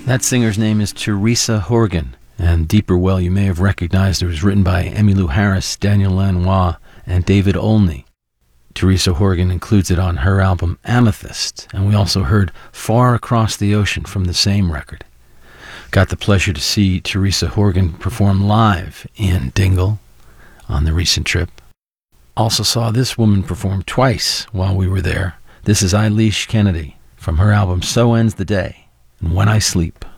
That singer's name is Teresa Horgan, and Deeper Well you may have recognized it was written by Emmylou Harris, Daniel Lanois, and David Olney. Teresa Horgan includes it on her album Amethyst, and we also heard Far Across the Ocean from the same record. Got the pleasure to see Teresa Horgan perform live in Dingle on the recent trip. Also saw this woman perform twice while we were there. This is Eilish Kennedy from her album So Ends the Day and When I Sleep.